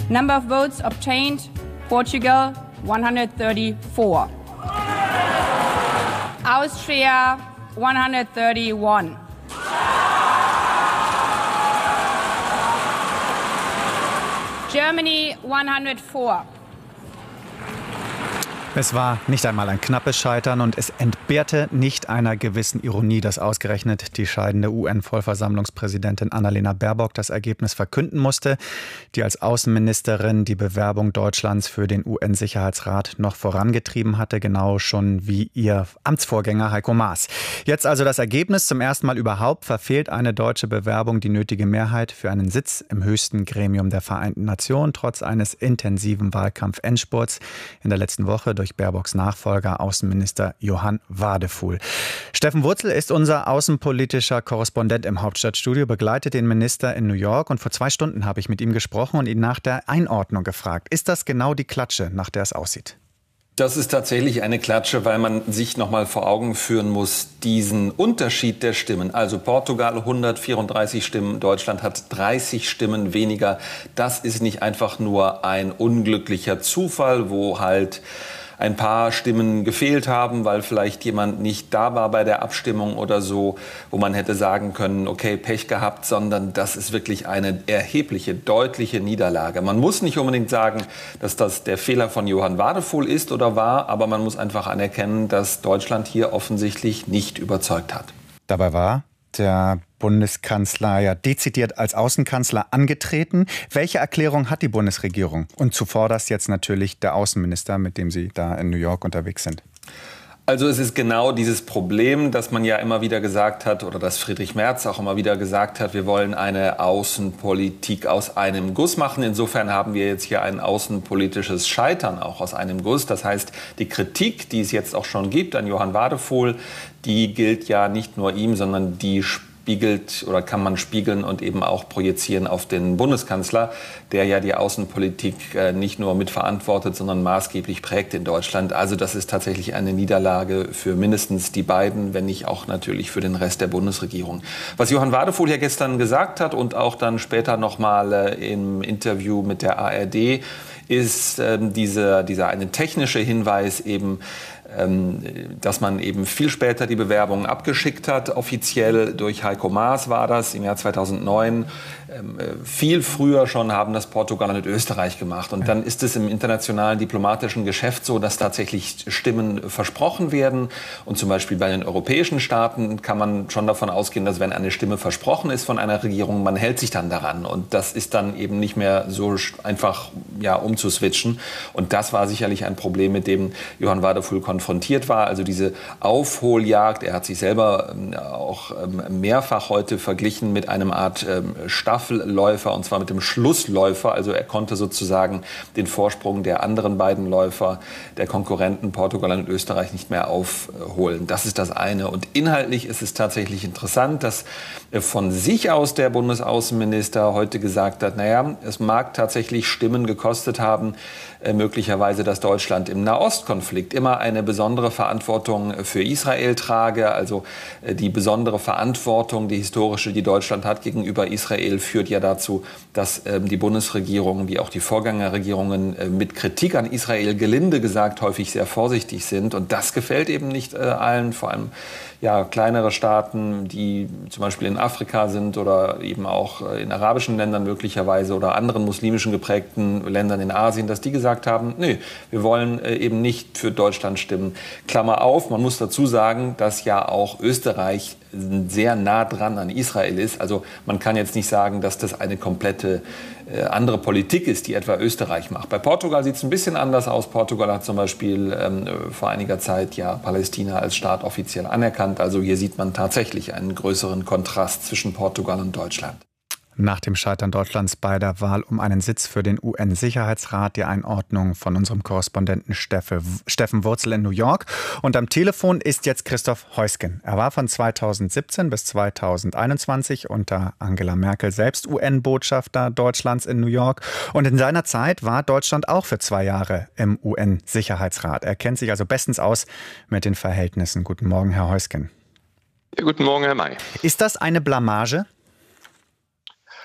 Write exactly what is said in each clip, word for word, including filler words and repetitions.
Number of votes obtained, Portugal, one hundred thirty-four. Austria, one hundred thirty-one. Germany, one hundred four. Es war nicht einmal ein knappes Scheitern und es entbehrte nicht einer gewissen Ironie, dass ausgerechnet die scheidende U N-Vollversammlungspräsidentin Annalena Baerbock das Ergebnis verkünden musste, die als Außenministerin die Bewerbung Deutschlands für den U N-Sicherheitsrat noch vorangetrieben hatte, genau schon wie ihr Amtsvorgänger Heiko Maas. Jetzt also das Ergebnis: Zum ersten Mal überhaupt verfehlt eine deutsche Bewerbung die nötige Mehrheit für einen Sitz im höchsten Gremium der Vereinten Nationen, trotz eines intensiven Wahlkampf-Endspurts in der letzten Woche durch durch Baerbocks Nachfolger, Außenminister Johann Wadefuhl. Steffen Wurzel ist unser außenpolitischer Korrespondent im Hauptstadtstudio, begleitet den Minister in New York. Und vor zwei Stunden habe ich mit ihm gesprochen und ihn nach der Einordnung gefragt. Ist das genau die Klatsche, nach der es aussieht? Das ist tatsächlich eine Klatsche, weil man sich noch mal vor Augen führen muss, diesen Unterschied der Stimmen. Also Portugal hundertvierunddreißig Stimmen, Deutschland hat dreißig Stimmen weniger. Das ist nicht einfach nur ein unglücklicher Zufall, wo halt ein paar Stimmen gefehlt haben, weil vielleicht jemand nicht da war bei der Abstimmung oder so, wo man hätte sagen können, okay, Pech gehabt, sondern das ist wirklich eine erhebliche, deutliche Niederlage. Man muss nicht unbedingt sagen, dass das der Fehler von Johann Wadefuhl ist oder war, aber man muss einfach anerkennen, dass Deutschland hier offensichtlich nicht überzeugt hat. Dabei war der Bundeskanzler ja dezidiert als Außenkanzler angetreten. Welche Erklärung hat die Bundesregierung? Und zuvorderst jetzt natürlich der Außenminister, mit dem Sie da in New York unterwegs sind. Also es ist genau dieses Problem, dass man ja immer wieder gesagt hat, oder dass Friedrich Merz auch immer wieder gesagt hat, wir wollen eine Außenpolitik aus einem Guss machen. Insofern haben wir jetzt hier ein außenpolitisches Scheitern auch aus einem Guss. Das heißt, die Kritik, die es jetzt auch schon gibt an Johann Wadefuhl, die gilt ja nicht nur ihm, sondern die spiegelt oder kann man spiegeln und eben auch projizieren auf den Bundeskanzler, der ja die Außenpolitik nicht nur mitverantwortet, sondern maßgeblich prägt in Deutschland. Also das ist tatsächlich eine Niederlage für mindestens die beiden, wenn nicht auch natürlich für den Rest der Bundesregierung. Was Johann Wadefuhl ja gestern gesagt hat und auch dann später noch mal im Interview mit der A R D, ist äh, dieser, dieser eine technische Hinweis eben, ähm, dass man eben viel später die Bewerbung abgeschickt hat. Offiziell durch Heiko Maas war das im Jahr zweitausendneun. Ähm, viel früher schon haben das Portugal und Österreich gemacht. Und dann ist es im internationalen diplomatischen Geschäft so, dass tatsächlich Stimmen versprochen werden. Und zum Beispiel bei den europäischen Staaten kann man schon davon ausgehen, dass wenn eine Stimme versprochen ist von einer Regierung, man hält sich dann daran. Und das ist dann eben nicht mehr so einfach ja, umzuswitchen. Und das war sicherlich ein Problem, mit dem Johann Wadefuhl konfrontiert war. Also diese Aufholjagd, er hat sich selber ähm, auch ähm, mehrfach heute verglichen mit einem Art ähm, Staffelläufer, und zwar mit dem Schlussläufer. Also er konnte sozusagen den Vorsprung der anderen beiden Läufer, der Konkurrenten Portugal und Österreich, nicht mehr aufholen. Das ist das eine. Und inhaltlich ist es tatsächlich interessant, dass von sich aus der Bundesaußenminister heute gesagt hat, naja, es mag tatsächlich Stimmen gekostet haben, äh, möglicherweise, dass Deutschland im Nahostkonflikt immer eine besondere Verantwortung für Israel trage. Also äh, die besondere Verantwortung, die historische, die Deutschland hat gegenüber Israel, führt ja dazu, dass äh, die Bundesregierung, wie auch die Vorgängerregierungen, äh, mit Kritik an Israel, gelinde gesagt, häufig sehr vorsichtig sind. Und das gefällt eben nicht äh, allen, vor allem ja, kleinere Staaten, die zum Beispiel in Afrika sind oder eben auch in arabischen Ländern möglicherweise oder anderen muslimischen geprägten Ländern in Asien, dass die gesagt haben, nee, wir wollen eben nicht für Deutschland stimmen. Klammer auf, man muss dazu sagen, dass ja auch Österreich sehr nah dran an Israel ist. Also man kann jetzt nicht sagen, dass das eine komplette äh, andere Politik ist, die etwa Österreich macht. Bei Portugal sieht es ein bisschen anders aus. Portugal hat zum Beispiel ähm, vor einiger Zeit ja Palästina als Staat offiziell anerkannt. Also hier sieht man tatsächlich einen größeren Kontrast zwischen Portugal und Deutschland. Nach dem Scheitern Deutschlands bei der Wahl um einen Sitz für den U N-Sicherheitsrat, die Einordnung von unserem Korrespondenten Steffe, Steffen Wurzel in New York. Und am Telefon ist jetzt Christoph Heusgen. Er war von zweitausendsiebzehn bis zweitausendeinundzwanzig unter Angela Merkel selbst U N-Botschafter Deutschlands in New York. Und in seiner Zeit war Deutschland auch für zwei Jahre im U N-Sicherheitsrat. Er kennt sich also bestens aus mit den Verhältnissen. Guten Morgen, Herr Heusgen. Ja, guten Morgen, Herr May. Ist das eine Blamage?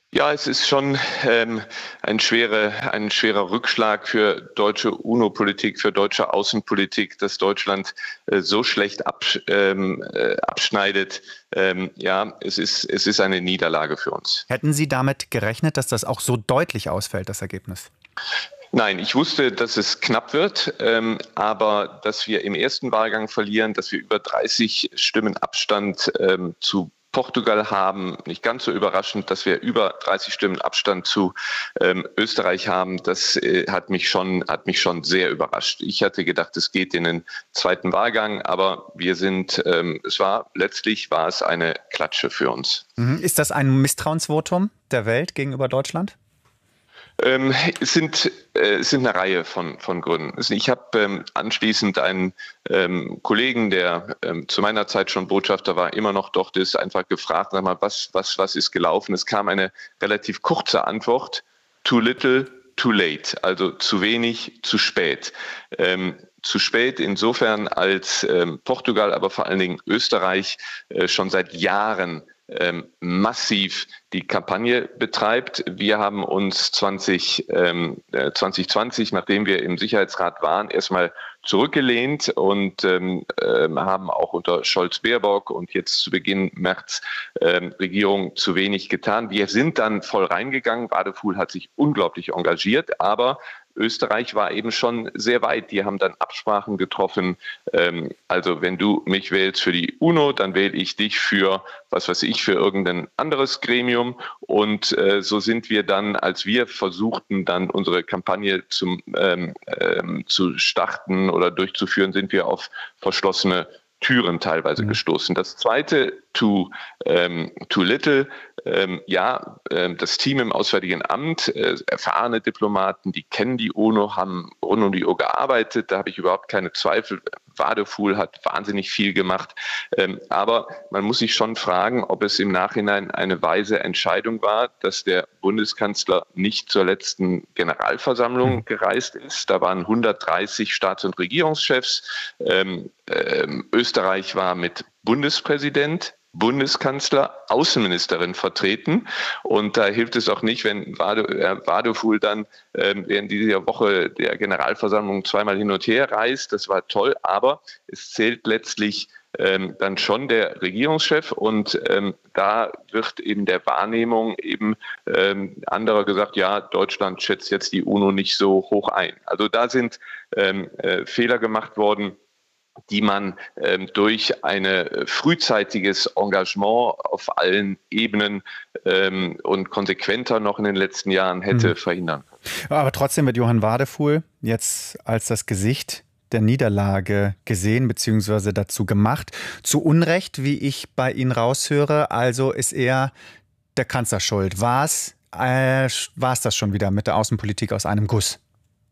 Ja, es ist schon ähm, ein, schwere, ein schwerer Rückschlag für deutsche UNO-Politik, für deutsche Außenpolitik, dass Deutschland äh, so schlecht absch ähm, äh, abschneidet. Ähm, ja, es ist, es ist eine Niederlage für uns. Hätten Sie damit gerechnet, dass das auch so deutlich ausfällt, das Ergebnis? Nein, ich wusste, dass es knapp wird, ähm, aber dass wir im ersten Wahlgang verlieren, dass wir über dreißig Stimmen Abstand ähm, zu Portugal haben, nicht ganz so überraschend, dass wir über dreißig Stimmen Abstand zu ähm, Österreich haben. Das äh, hat mich schon, hat mich schon sehr überrascht. Ich hatte gedacht, es geht in den zweiten Wahlgang, aber wir sind, ähm, es war, letztlich war es eine Klatsche für uns. Ist das ein Misstrauensvotum der Welt gegenüber Deutschland? Ähm, es sind, äh, es sind eine Reihe von, von Gründen. Also ich habe ähm, anschließend einen ähm, Kollegen, der ähm, zu meiner Zeit schon Botschafter war, immer noch dort ist, einfach gefragt, sag mal, was, was, was ist gelaufen? Es kam eine relativ kurze Antwort: too little, too late, also zu wenig, zu spät. Ähm, zu spät insofern, als ähm, Portugal, aber vor allen Dingen Österreich äh, schon seit Jahren Ähm, massiv die Kampagne betreibt. Wir haben uns zwanzig, ähm, zwanzig zwanzig, nachdem wir im Sicherheitsrat waren, erstmal zurückgelehnt und ähm, äh, haben auch unter Scholz-Baerbock und jetzt zu Beginn März ähm, Regierung zu wenig getan. Wir sind dann voll reingegangen. Wadephul hat sich unglaublich engagiert, aber Österreich war eben schon sehr weit. Die haben dann Absprachen getroffen. Ähm, also wenn du mich wählst für die UNO, dann wähle ich dich für, was weiß ich, für irgendein anderes Gremium. Und äh, so sind wir dann, als wir versuchten, dann unsere Kampagne zum, ähm, ähm, zu starten oder durchzuführen, sind wir auf verschlossene Türen teilweise mhm. gestoßen. Das zweite, too, ähm, too little, ähm, ja, äh, das Team im Auswärtigen Amt, äh, erfahrene Diplomaten, die kennen die UNO, haben rund um die Uhr gearbeitet, da habe ich überhaupt keine Zweifel. Wadephul hat wahnsinnig viel gemacht, ähm, aber man muss sich schon fragen, ob es im Nachhinein eine weise Entscheidung war, dass der Bundeskanzler nicht zur letzten Generalversammlung mhm. gereist ist. Da waren hundertdreißig Staats- und Regierungschefs. Ähm, ähm, Österreich war mit Bundespräsident, Bundeskanzler, Außenministerin vertreten. Und da hilft es auch nicht, wenn Wadephul dann ähm, während dieser Woche der Generalversammlung zweimal hin und her reist. Das war toll, aber es zählt letztlich ähm, dann schon der Regierungschef. Und ähm, da wird eben der Wahrnehmung eben ähm, anderer gesagt, ja, Deutschland schätzt jetzt die UNO nicht so hoch ein. Also da sind ähm, äh, Fehler gemacht worden, die man ähm, durch ein frühzeitiges Engagement auf allen Ebenen ähm, und konsequenter noch in den letzten Jahren hätte mhm. verhindern können. Aber trotzdem wird Johann Wadephul jetzt als das Gesicht der Niederlage gesehen bzw. dazu gemacht. Zu Unrecht, wie ich bei Ihnen raushöre, also ist er der Kanzler schuld. War es, äh, war es das schon wieder mit der Außenpolitik aus einem Guss?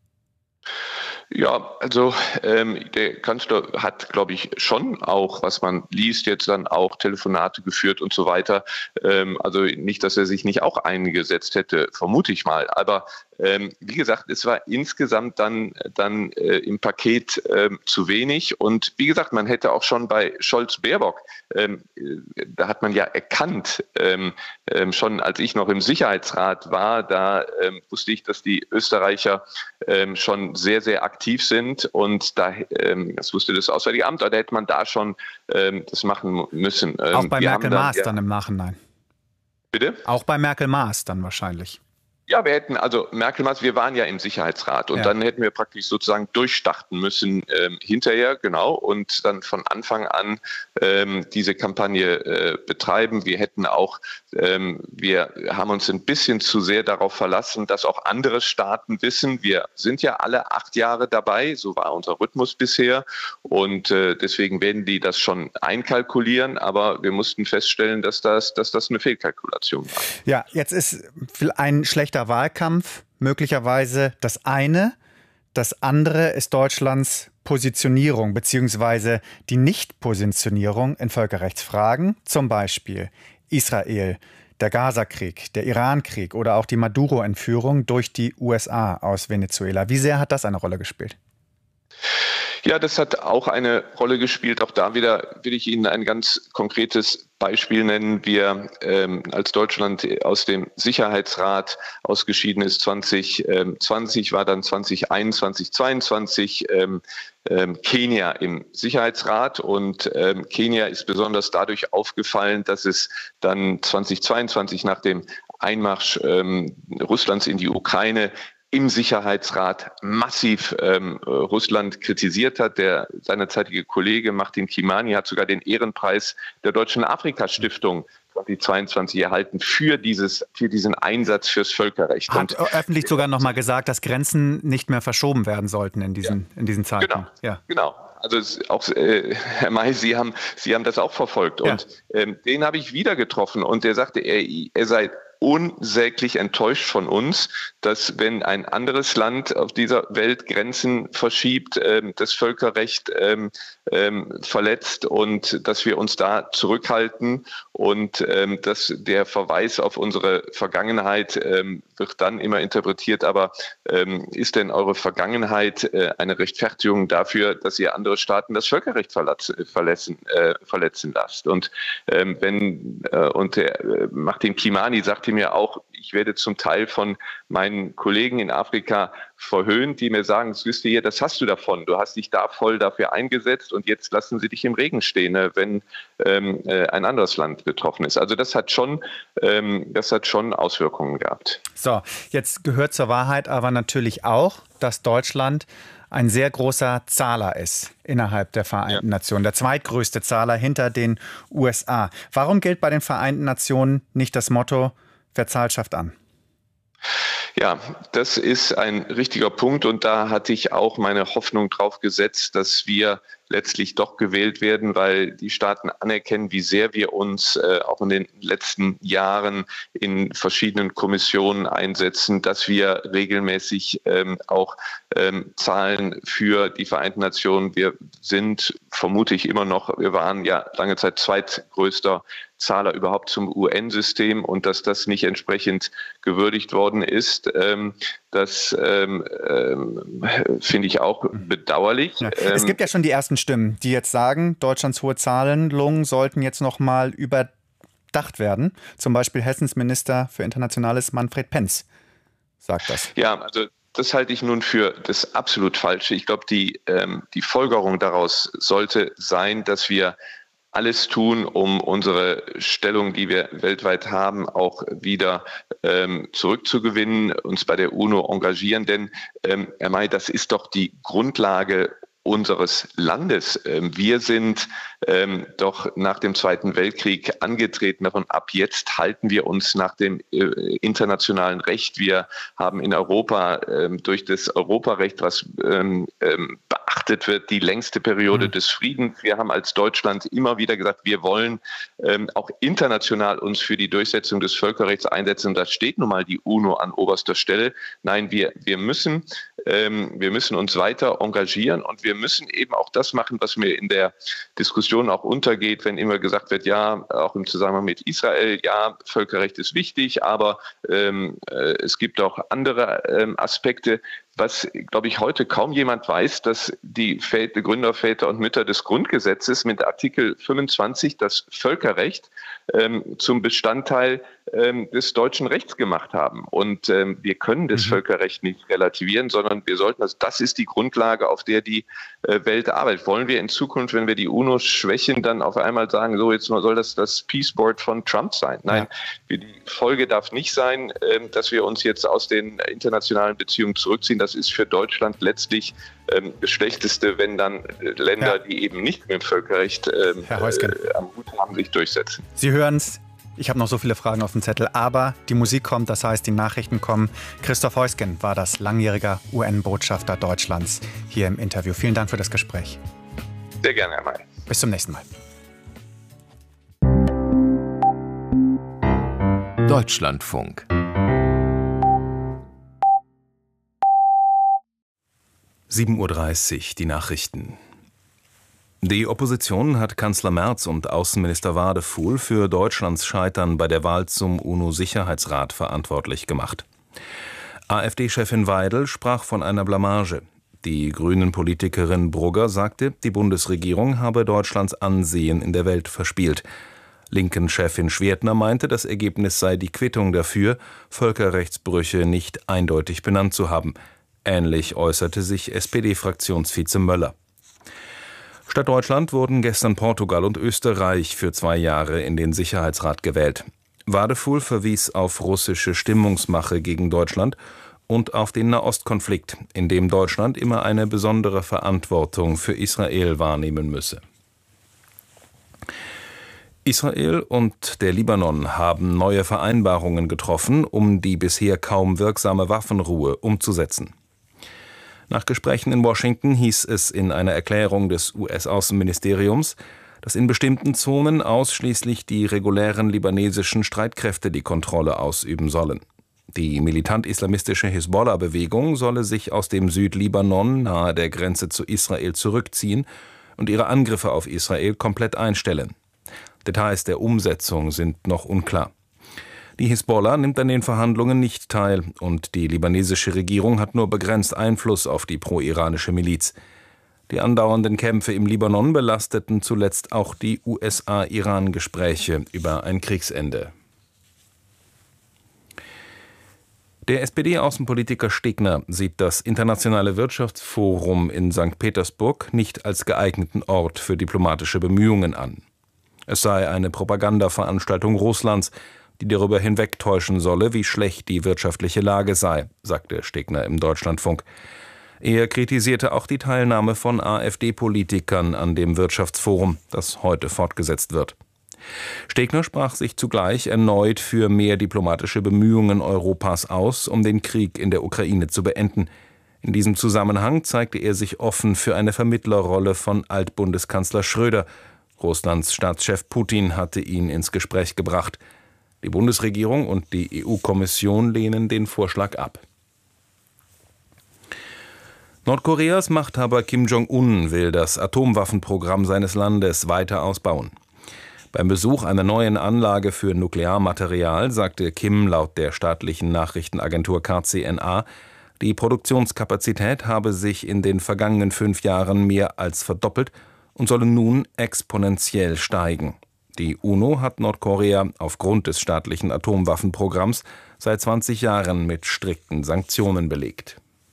Ja, also ähm, der Kanzler hat, glaube ich, schon auch, was man liest, jetzt dann auch Telefonate geführt und so weiter. Ähm, also nicht, dass er sich nicht auch eingesetzt hätte, vermute ich mal. Aber ähm, wie gesagt, es war insgesamt dann, dann äh, im Paket ähm, zu wenig. Und wie gesagt, man hätte auch schon bei Scholz-Baerbock, ähm, da hat man ja erkannt, ähm, ähm, schon als ich noch im Sicherheitsrat war, da ähm, wusste ich, dass die Österreicher ähm, schon sehr, sehr aktiv sind. Und da, ähm, das wusste das Auswärtige Amt, da hätte man da schon ähm, das machen müssen. Ähm, auch bei Merkel-Maas dann, ja, dann im Nachhinein. Bitte? Auch bei Merkel-Maas dann wahrscheinlich. Ja, wir hätten, also Merkel-Maas, wir waren ja im Sicherheitsrat und ja. dann hätten wir praktisch sozusagen durchstarten müssen ähm, hinterher, genau, und dann von Anfang an ähm, diese Kampagne äh, betreiben. Wir hätten auch, ähm, wir haben uns ein bisschen zu sehr darauf verlassen, dass auch andere Staaten wissen, wir sind ja alle acht Jahre dabei, so war unser Rhythmus bisher und äh, deswegen werden die das schon einkalkulieren, aber wir mussten feststellen, dass das, dass das eine Fehlkalkulation war. Ja, jetzt ist ein schlechter Wahlkampf möglicherweise das eine. Das andere ist Deutschlands Positionierung bzw. die Nichtpositionierung in Völkerrechtsfragen, zum Beispiel Israel, der Gaza-Krieg, der Iran-Krieg oder auch die Maduro-Entführung durch die U S A aus Venezuela. Wie sehr hat das eine Rolle gespielt? Ja, das hat auch eine Rolle gespielt. Auch da wieder will ich Ihnen ein ganz konkretes Beispiel nennen. Wir ähm, als Deutschland aus dem Sicherheitsrat ausgeschieden ist zwanzig zwanzig, war dann zwanzig einundzwanzig, zweiundzwanzig ähm, ähm, Kenia im Sicherheitsrat. Und ähm, Kenia ist besonders dadurch aufgefallen, dass es dann zwanzig zweiundzwanzig nach dem Einmarsch ähm, Russlands in die Ukraine im Sicherheitsrat massiv ähm, Russland kritisiert hat. Der seinerzeitige Kollege Martin Kimani hat sogar den Ehrenpreis der Deutschen Afrika-Stiftung zwanzig zweiundzwanzig erhalten für dieses, für diesen Einsatz fürs Völkerrecht. Hat Und, öffentlich sogar noch mal gesagt, dass Grenzen nicht mehr verschoben werden sollten in diesen, ja. in diesen Zeiten. Genau, ja. genau. Also auch äh, Herr May, Sie haben, Sie haben das auch verfolgt. Ja. Und ähm, den habe ich wieder getroffen und der sagte, er, er sei unsäglich enttäuscht von uns, dass wenn ein anderes Land auf dieser Welt Grenzen verschiebt, ähm, das Völkerrecht ähm, ähm, verletzt und dass wir uns da zurückhalten und ähm, dass der Verweis auf unsere Vergangenheit ähm, wird dann immer interpretiert, aber ähm, ist denn eure Vergangenheit äh, eine Rechtfertigung dafür, dass ihr andere Staaten das Völkerrecht verletzen, äh, verletzen lasst? Und ähm, wenn äh, und der äh, Martin Kimani sagte mir auch, ich werde zum Teil von meinen Kollegen in Afrika verhöhnt, die mir sagen, Süste, das hast du davon, du hast dich da voll dafür eingesetzt und jetzt lassen sie dich im Regen stehen, wenn ähm, ein anderes Land betroffen ist. Also das hat schon, ähm, das hat schon Auswirkungen gehabt. So, jetzt gehört zur Wahrheit aber natürlich auch, dass Deutschland ein sehr großer Zahler ist innerhalb der Vereinten ja. Nationen, der zweitgrößte Zahler hinter den U S A. Warum gilt bei den Vereinten Nationen nicht das Motto, wer zahlt, schafft an? Ja, das ist ein richtiger Punkt und da hatte ich auch meine Hoffnung drauf gesetzt, dass wir letztlich doch gewählt werden, weil die Staaten anerkennen, wie sehr wir uns äh, auch in den letzten Jahren in verschiedenen Kommissionen einsetzen, dass wir regelmäßig ähm, auch ähm, zahlen für die Vereinten Nationen. Wir sind, vermute ich immer noch, wir waren ja lange Zeit zweitgrößter Zahler überhaupt zum U N-System und dass das nicht entsprechend gewürdigt worden ist, ähm, das ähm, ähm, finde ich auch bedauerlich. Ja. Es gibt ja schon die ersten Stimmen, die jetzt sagen, Deutschlands hohe Zahlungen sollten jetzt noch mal überdacht werden. Zum Beispiel Hessens Minister für Internationales Manfred Penz sagt das. Ja, also das halte ich nun für das absolut Falsche. Ich glaube, die, ähm, die Folgerung daraus sollte sein, dass wir alles tun, um unsere Stellung, die wir weltweit haben, auch wieder ähm, zurückzugewinnen, uns bei der UNO engagieren. Denn, ähm, Herr May, das ist doch die Grundlage unseres Landes. Wir sind ähm, doch nach dem Zweiten Weltkrieg angetreten davon, ab jetzt halten wir uns nach dem äh, internationalen Recht. Wir haben in Europa ähm, durch das Europarecht, was ähm, ähm, beachtet wird, die längste Periode mhm. des Friedens. Wir haben als Deutschland immer wieder gesagt, wir wollen ähm, auch international uns für die Durchsetzung des Völkerrechts einsetzen. Und da steht nun mal die UNO an oberster Stelle. Nein, wir, wir müssen, ähm, wir müssen uns weiter engagieren und wir müssen eben auch das machen, was mir in der Diskussion auch untergeht, wenn immer gesagt wird, ja, auch im Zusammenhang mit Israel, ja, Völkerrecht ist wichtig, aber ähm, äh, es gibt auch andere ähm, Aspekte. Was, glaube ich, heute kaum jemand weiß, dass die Väter, Gründerväter und Mütter des Grundgesetzes mit Artikel fünfundzwanzig das Völkerrecht ähm, zum Bestandteil ähm, des deutschen Rechts gemacht haben. Und ähm, wir können das mhm. Völkerrecht nicht relativieren, sondern wir sollten, also das ist die Grundlage, auf der die äh, Welt arbeitet. Wollen wir in Zukunft, wenn wir die UNO schwächen, dann auf einmal sagen, so jetzt soll das das Peace Board von Trump sein? Nein, ja. die Folge darf nicht sein, äh, dass wir uns jetzt aus den internationalen Beziehungen zurückziehen. Das ist für Deutschland letztlich ähm, das Schlechteste, wenn dann äh, Länder, ja. die eben nicht mit dem Völkerrecht ähm, äh, am Hut haben, sich durchsetzen. Sie hören es. Ich habe noch so viele Fragen auf dem Zettel, aber die Musik kommt, das heißt, die Nachrichten kommen. Christoph Heusgen war das langjähriger U N-Botschafter Deutschlands hier im Interview. Vielen Dank für das Gespräch. Sehr gerne, Herr May. Bis zum nächsten Mal. Deutschlandfunk. sieben Uhr dreißig, die Nachrichten. Die Opposition hat Kanzler Merz und Außenminister Wadefuhl für Deutschlands Scheitern bei der Wahl zum UNO-Sicherheitsrat verantwortlich gemacht. AfD-Chefin Weidel sprach von einer Blamage. Die Grünen-Politikerin Brugger sagte, die Bundesregierung habe Deutschlands Ansehen in der Welt verspielt. Linken-Chefin Schwertner meinte, das Ergebnis sei die Quittung dafür, Völkerrechtsbrüche nicht eindeutig benannt zu haben. Ähnlich äußerte sich S P D-Fraktionsvize Möller. Statt Deutschland wurden gestern Portugal und Österreich für zwei Jahre in den Sicherheitsrat gewählt. Wadefuhl verwies auf russische Stimmungsmache gegen Deutschland und auf den Nahostkonflikt, in dem Deutschland immer eine besondere Verantwortung für Israel wahrnehmen müsse. Israel und der Libanon haben neue Vereinbarungen getroffen, um die bisher kaum wirksame Waffenruhe umzusetzen. Nach Gesprächen in Washington hieß es in einer Erklärung des U S-Außenministeriums, dass in bestimmten Zonen ausschließlich die regulären libanesischen Streitkräfte die Kontrolle ausüben sollen. Die militant-islamistische Hisbollah-Bewegung solle sich aus dem Südlibanon nahe der Grenze zu Israel zurückziehen und ihre Angriffe auf Israel komplett einstellen. Details der Umsetzung sind noch unklar. Die Hisbollah nimmt an den Verhandlungen nicht teil und die libanesische Regierung hat nur begrenzt Einfluss auf die pro-iranische Miliz. Die andauernden Kämpfe im Libanon belasteten zuletzt auch die U S A-Iran-Gespräche über ein Kriegsende. Der S P D-Außenpolitiker Stegner sieht das Internationale Wirtschaftsforum in Sankt Petersburg nicht als geeigneten Ort für diplomatische Bemühungen an. Es sei eine Propagandaveranstaltung Russlands, die darüber hinwegtäuschen solle, wie schlecht die wirtschaftliche Lage sei, sagte Stegner im Deutschlandfunk. Er kritisierte auch die Teilnahme von AfD-Politikern an dem Wirtschaftsforum, das heute fortgesetzt wird. Stegner sprach sich zugleich erneut für mehr diplomatische Bemühungen Europas aus, um den Krieg in der Ukraine zu beenden. In diesem Zusammenhang zeigte er sich offen für eine Vermittlerrolle von Altbundeskanzler Schröder. Russlands Staatschef Putin hatte ihn ins Gespräch gebracht. Die Bundesregierung und die E U-Kommission lehnen den Vorschlag ab. Nordkoreas Machthaber Kim Jong-un will das Atomwaffenprogramm seines Landes weiter ausbauen. Beim Besuch einer neuen Anlage für Nuklearmaterial sagte Kim laut der staatlichen Nachrichtenagentur K C N A, die Produktionskapazität habe sich in den vergangenen fünf Jahren mehr als verdoppelt und solle nun exponentiell steigen. Die UNO hat Nordkorea aufgrund des staatlichen Atomwaffenprogramms seit zwanzig Jahren mit strikten Sanktionen belegt.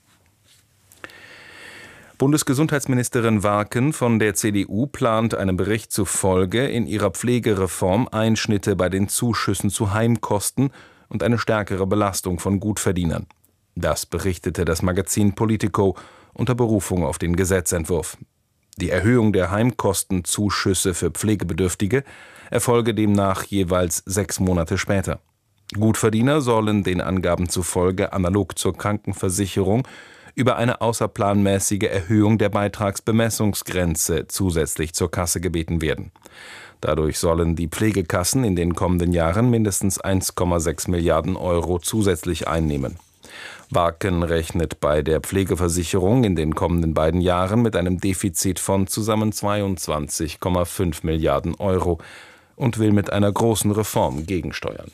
Bundesgesundheitsministerin Warken von der C D U plant einem Bericht zufolge in ihrer Pflegereform Einschnitte bei den Zuschüssen zu Heimkosten und eine stärkere Belastung von Gutverdienern. Das berichtete das Magazin Politico unter Berufung auf den Gesetzentwurf. Die Erhöhung der Heimkostenzuschüsse für Pflegebedürftige erfolge demnach jeweils sechs Monate später. Gutverdiener sollen den Angaben zufolge analog zur Krankenversicherung über eine außerplanmäßige Erhöhung der Beitragsbemessungsgrenze zusätzlich zur Kasse gebeten werden. Dadurch sollen die Pflegekassen in den kommenden Jahren mindestens eins Komma sechs Milliarden Euro zusätzlich einnehmen. Warken rechnet bei der Pflegeversicherung in den kommenden beiden Jahren mit einem Defizit von zusammen zweiundzwanzig Komma fünf Milliarden Euro und will mit einer großen Reform gegensteuern.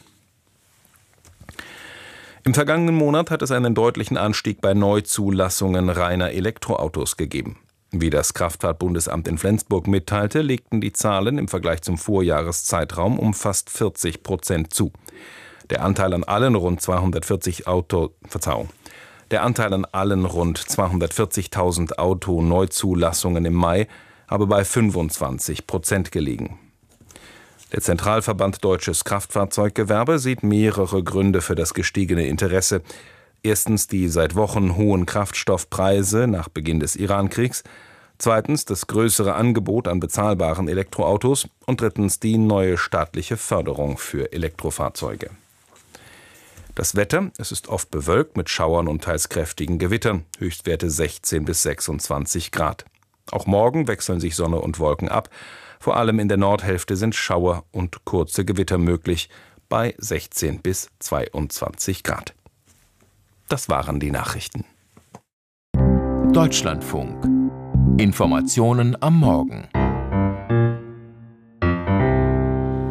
Im vergangenen Monat hat es einen deutlichen Anstieg bei Neuzulassungen reiner Elektroautos gegeben. Wie das Kraftfahrtbundesamt in Flensburg mitteilte, legten die Zahlen im Vergleich zum Vorjahreszeitraum um fast vierzig Prozent zu. Der Anteil an allen rund zweihundertvierzig Auto, Verzeihung, der Anteil an allen rund zweihundertvierzigtausend Auto-Neuzulassungen im Mai habe bei fünfundzwanzig Prozent gelegen. Der Zentralverband Deutsches Kraftfahrzeuggewerbe sieht mehrere Gründe für das gestiegene Interesse. Erstens die seit Wochen hohen Kraftstoffpreise nach Beginn des Irankriegs, zweitens das größere Angebot an bezahlbaren Elektroautos und drittens die neue staatliche Förderung für Elektrofahrzeuge. Das Wetter, es ist oft bewölkt mit Schauern und teils kräftigen Gewittern, Höchstwerte sechzehn bis sechsundzwanzig Grad. Auch morgen wechseln sich Sonne und Wolken ab. Vor allem in der Nordhälfte sind Schauer und kurze Gewitter möglich bei sechzehn bis zweiundzwanzig Grad. Das waren die Nachrichten. Deutschlandfunk. Informationen am Morgen.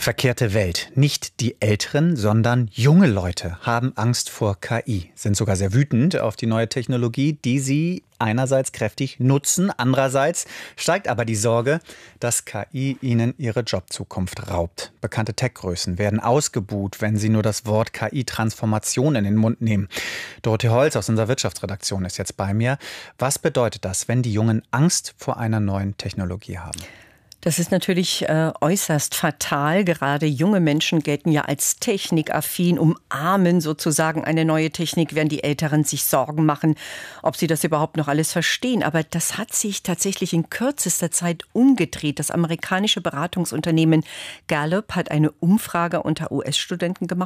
Verkehrte Welt. Nicht die Älteren, sondern junge Leute haben Angst vor K I, sind sogar sehr wütend auf die neue Technologie, die sie einerseits kräftig nutzen, andererseits steigt aber die Sorge, dass K I ihnen ihre Jobzukunft raubt. Bekannte Tech-Größen werden ausgebuht, wenn sie nur das Wort K I-Transformation in den Mund nehmen. Dorothee Holz aus unserer Wirtschaftsredaktion ist jetzt bei mir. Was bedeutet das, wenn die Jungen Angst vor einer neuen Technologie haben? Das ist natürlich äh, äußerst fatal. Gerade junge Menschen gelten ja als technikaffin, umarmen sozusagen eine neue Technik, während die Älteren sich Sorgen machen, ob sie das überhaupt noch alles verstehen. Aber das hat sich tatsächlich in kürzester Zeit umgedreht. Das amerikanische Beratungsunternehmen Gallup hat eine Umfrage unter U S-Studenten gemacht